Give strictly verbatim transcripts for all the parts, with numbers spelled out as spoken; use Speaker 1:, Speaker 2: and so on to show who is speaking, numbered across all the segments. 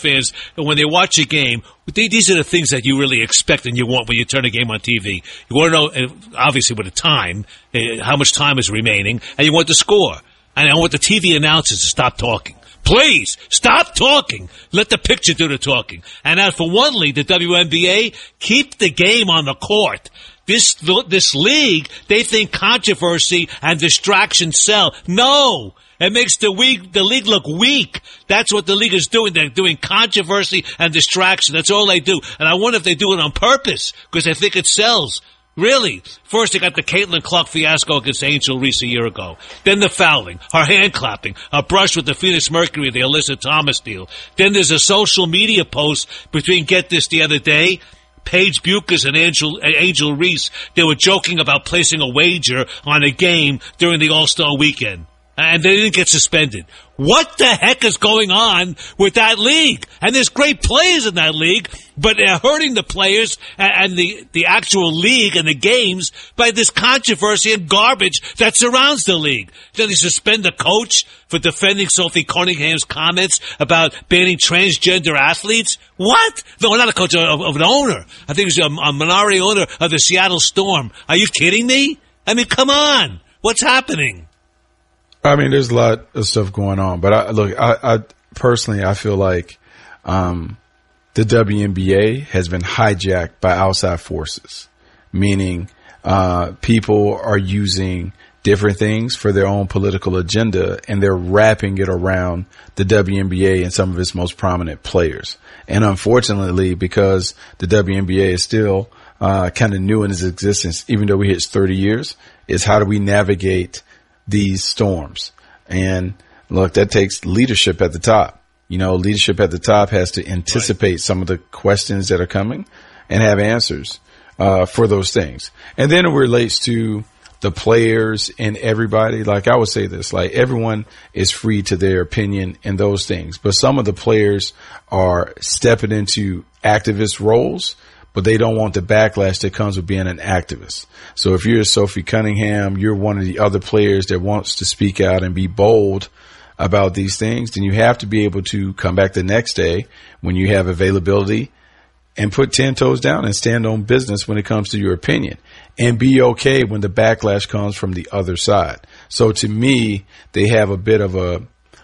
Speaker 1: fans, when they watch a game, these are the things that you really expect and you want when you turn a game on T V. You want to know, obviously, with the time, how much time is remaining, and you want the score. And I want the T V announcers to stop talking. Please, stop talking. Let the picture do the talking. And as for one league, the W N B A, keep the game on the court. This this league, they think controversy and distraction sell. No! It makes the weak, the league look weak. That's what the league is doing. They're doing controversy and distraction. That's all they do. And I wonder if they do it on purpose, because they think it sells. Really. First, they got the Caitlin Clark fiasco against Angel Reese a year ago. Then the fouling, her hand clapping, her brush with the Phoenix Mercury, the Alyssa Thomas deal. Then there's a social media post between, get this, the other day, Paige Buchers and Angel, Angel Reese. They were joking about placing a wager on a game during the All-Star weekend. And they didn't get suspended. What the heck is going on with that league? And there's great players in that league, but they're hurting the players and the, the actual league and the games by this controversy and garbage that surrounds the league. Then they suspend the coach for defending Sophie Cunningham's comments about banning transgender athletes. What? No, not a coach, of, of an owner. I think it was a, a minority owner of the Seattle Storm. Are you kidding me? I mean, come on. What's happening?
Speaker 2: I mean, there's a lot of stuff going on, but I, look, I, I personally, I feel like um, the W N B A has been hijacked by outside forces, meaning uh, people are using different things for their own political agenda, and they're wrapping it around the W N B A and some of its most prominent players. And unfortunately, because the W N B A is still uh, kind of new in its existence, even though we hit thirty years, is how do we navigate these storms? And look, that takes leadership at the top. You know, leadership at the top has to anticipate right. some of the questions that are coming and have answers uh, for those things. And then it relates to the players and everybody. Like I would say this, like everyone is free to their opinion and those things, but some of the players are stepping into activist roles, but they don't want the backlash that comes with being an activist. So if you're Sophie Cunningham, you're one of the other players that wants to speak out and be bold about these things, then you have to be able to come back the next day when you have availability and put ten toes down and stand on business when it comes to your opinion, and be okay when the backlash comes from the other side. So to me, they have a bit of a,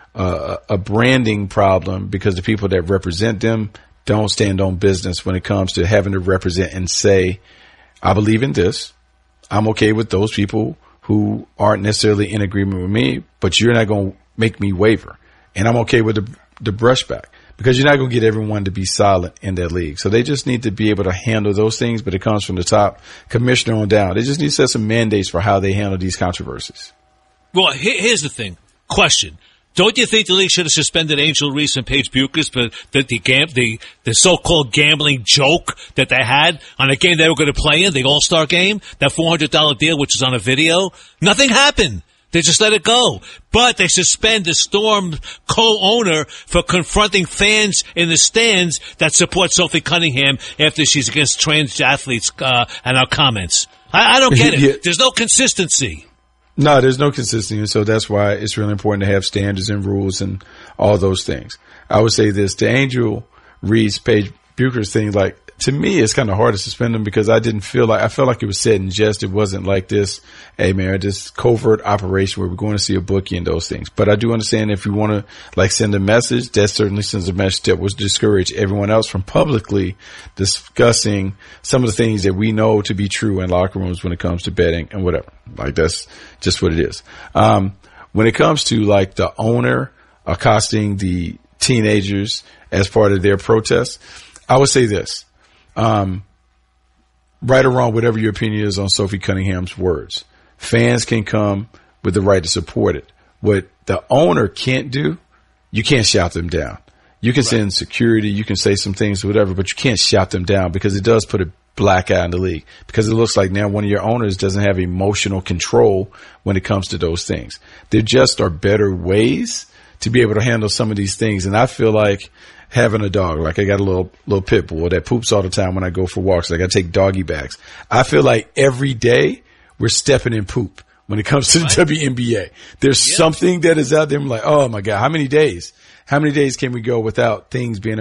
Speaker 2: a, a branding problem, because the people that represent them don't stand on business when it comes to having to represent and say, I believe in this. I'm okay with those people who aren't necessarily in agreement with me, but you're not going to make me waver. And I'm okay with the, the brushback, because you're not going to get everyone to be silent in that league. So they just need to be able to handle those things, but it comes from the top commissioner on down. They just need to set some mandates for how they handle these controversies.
Speaker 1: Well, here's the thing. Question. Don't you think the league should have suspended Angel Reese and Paige Buchers for the the, gam- the the so-called gambling joke that they had on a game they were going to play in, the All-Star game, that four hundred dollars deal, which is on a video? Nothing happened. They just let it go. But they suspend the Storm co-owner for confronting fans in the stands that support Sophie Cunningham after she's against trans athletes uh, and our comments. I, I don't get it.
Speaker 2: Yeah.
Speaker 1: There's no consistency.
Speaker 2: No, there's no consistency. So that's why it's really important to have standards and rules and all those things. I would say this, the Angel Reese, Paige Buchers thing, like, to me, it's kind of hard to suspend them, because I didn't feel like, I felt like it was said in jest. It wasn't like this, hey man, this covert operation where we're going to see a bookie and those things. But I do understand if you want to like send a message, that certainly sends a message that was discourage everyone else from publicly discussing some of the things that we know to be true in locker rooms when it comes to betting and whatever. Like, that's just what it is. Um, when it comes to like the owner accosting the teenagers as part of their protest, I would say this. Um, right or wrong, whatever your opinion is on Sophie Cunningham's words, fans can come with the right to support it. What the owner can't do, you can't shout them down. You can right. send security, you can say some things, whatever, but you can't shout them down, because it does put a black eye in the league, because it looks like now one of your owners doesn't have emotional control when it comes to those things. There just are better ways to be able to handle some of these things. And I feel like having a dog, like I got a little, little pit bull that poops all the time when I go for walks. Like I take doggy bags. I feel like every day we're stepping in poop when it comes to the right. W N B A. There's yeah. something that is out there. I'm like, oh my God, how many days? How many days can we go without things being